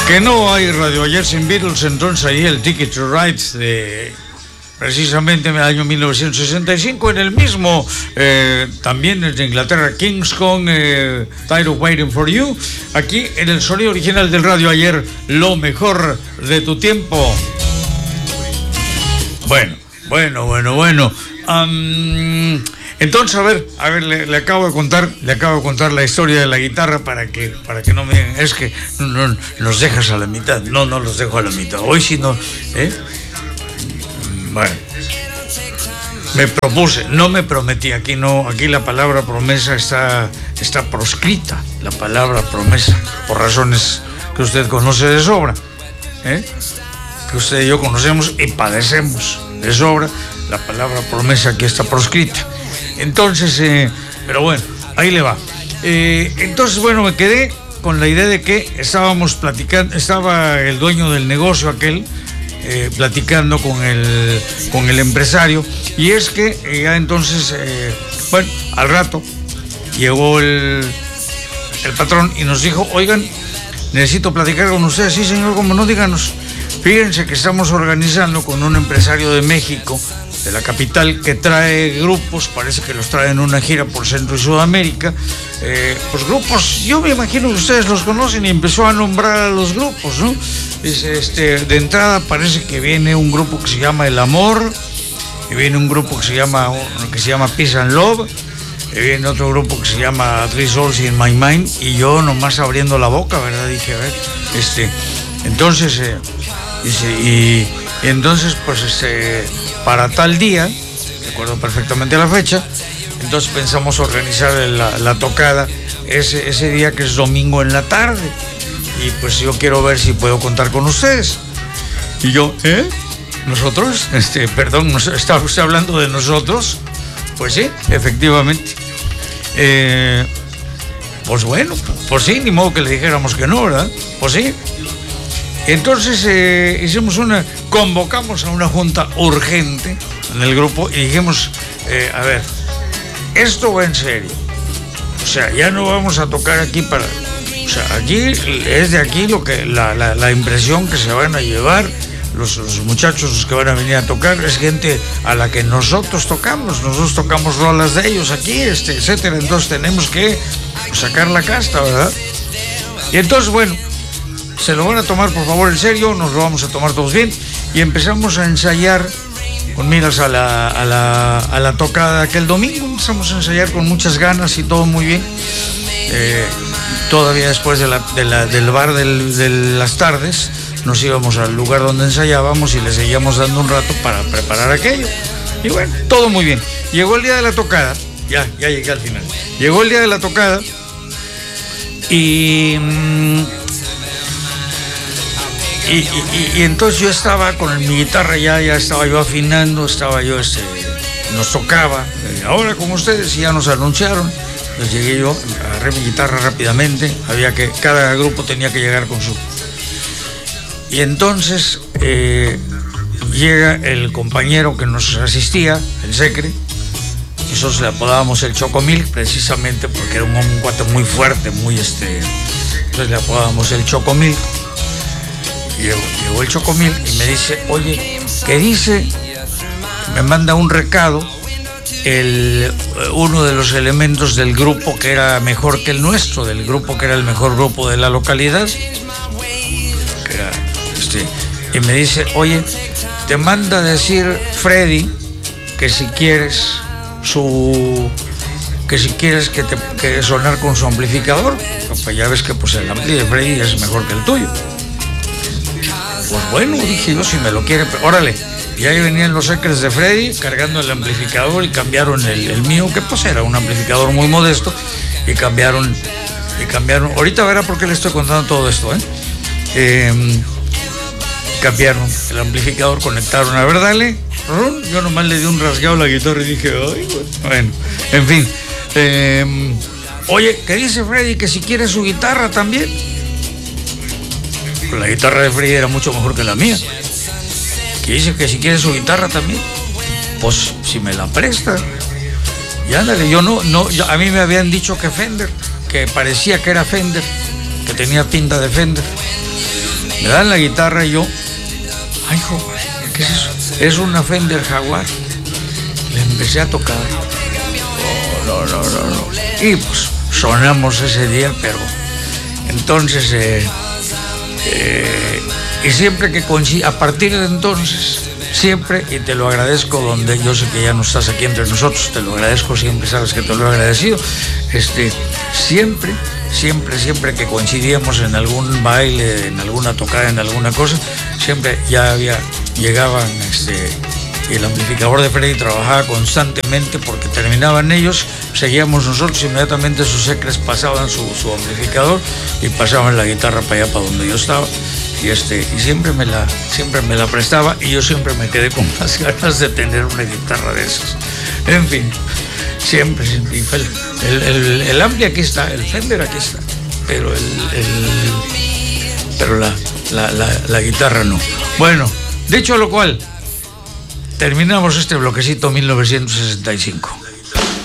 Que no hay Radio Ayer sin Beatles, entonces ahí el Ticket to Ride de precisamente en el año 1965, en el mismo, también desde Inglaterra, Kingston, Tired of Waiting for You, aquí en el sonido original del Radio Ayer, lo mejor de tu tiempo. Bueno. Entonces, a ver, le acabo de contar la historia de la guitarra para que no me digan, es que no los dejas a la mitad. No los dejo a la mitad. Hoy sí no, Bueno, me propuse, no me prometí, aquí la palabra promesa está proscrita, la palabra promesa, por razones que usted conoce de sobra, que usted y yo conocemos y padecemos de sobra. La palabra promesa aquí está proscrita. Entonces, pero bueno, ahí le va. Entonces, bueno, me quedé con la idea de que estábamos platicando, estaba el dueño del negocio aquel, platicando con el empresario, y es que ya entonces, bueno, al rato llegó el patrón y nos dijo, oigan, necesito platicar con ustedes. Sí, señor, cómo no, díganos. Fíjense que estamos organizando con un empresario de México, de la capital, que trae grupos, parece que los trae en una gira por Centro y Sudamérica, pues grupos, yo me imagino que ustedes los conocen, y empezó a nombrar a los grupos, ¿no? Dice, de entrada parece que viene un grupo que se llama El Amor, y viene un grupo que se llama Peace and Love, y viene otro grupo que se llama Three Souls in My Mind, y yo nomás abriendo la boca, ¿verdad? Dije, a ver, entonces, dice, y entonces, pues, para tal día, recuerdo perfectamente la fecha, entonces pensamos organizar la tocada ese día, que es domingo en la tarde, y pues yo quiero ver si puedo contar con ustedes. Y yo, ¿nosotros? Perdón, ¿está usted hablando de nosotros? Pues sí, efectivamente. Pues bueno, pues sí, ni modo que le dijéramos que no, ¿verdad? Pues sí. Entonces convocamos a una junta urgente en el grupo y dijimos, a ver, esto va en serio. O sea, ya no vamos a tocar aquí o sea, aquí es de aquí lo que la impresión que se van a llevar los muchachos, los que van a venir a tocar, es gente a la que nosotros tocamos rolas de ellos aquí, etcétera. Entonces tenemos que sacar la casta, ¿verdad? Y entonces, bueno, se lo van a tomar por favor en serio, nos lo vamos a tomar todos bien, y empezamos a ensayar con miras a la tocada aquel domingo. Empezamos a ensayar con muchas ganas y todo muy bien. Todavía después del bar de las tardes nos íbamos al lugar donde ensayábamos y le seguíamos dando un rato para preparar aquello, y bueno, todo muy bien. Llegó el día de la tocada, ya llegué al final. Llegó el día de la tocada y entonces yo estaba con mi guitarra, ya estaba yo afinando, nos tocaba, ahora con ustedes, y ya nos anunciaron. Entonces llegué yo, agarré mi guitarra rápidamente, cada grupo tenía que llegar con su. Y entonces llega el compañero que nos asistía, el Secre, nosotros le apodábamos el Chocomil, precisamente porque era un cuate muy fuerte, entonces le apodábamos el Chocomil. Llegó el Chocomil y me dice, oye, ¿qué dice? Me manda un recado uno de los elementos del grupo que era mejor que el nuestro, del grupo que era el mejor grupo de la localidad, y me dice, oye, te manda a decir Freddy que si quieres que sonar con su amplificador, pues ya ves que pues el ampli de Freddy es mejor que el tuyo. Pues bueno, dije yo, si me lo quiere, órale. Y ahí venían los Secres de Freddy cargando el amplificador, y cambiaron el mío, que pues era un amplificador muy modesto, y cambiaron. Ahorita verá por qué le estoy contando todo esto, cambiaron el amplificador, conectaron, a ver, dale. Yo nomás le di un rasgado a la guitarra y dije, ay, bueno, en fin. Oye, ¿qué dice Freddy? Que si quiere su guitarra también. La guitarra de Freddy era mucho mejor que la mía. Que dice que si quiere su guitarra también, pues si me la presta. Y ándale, a mí me habían dicho que Fender, que parecía que era Fender, que tenía pinta de Fender. Me dan la guitarra y yo, ay, joder, ¿qué es eso? Es una Fender Jaguar. Le empecé a tocar. No. Y pues sonamos ese día, pero entonces, y siempre que coincide, a partir de entonces, siempre, y te lo agradezco, donde yo sé que ya no estás aquí entre nosotros, te lo agradezco siempre, sabes que te lo he agradecido, siempre que coincidíamos en algún baile, en alguna tocada, en alguna cosa, siempre llegaban, y el amplificador de Freddy trabajaba constantemente, porque terminaban ellos, seguíamos nosotros, inmediatamente sus secres pasaban su amplificador y pasaban la guitarra para allá, para donde yo estaba, y siempre me la prestaba, y yo siempre me quedé con más ganas de tener una guitarra de esas. En fin, siempre el ampli aquí está, el Fender aquí está, pero la guitarra no. Bueno, dicho lo cual, terminamos este bloquecito 1965.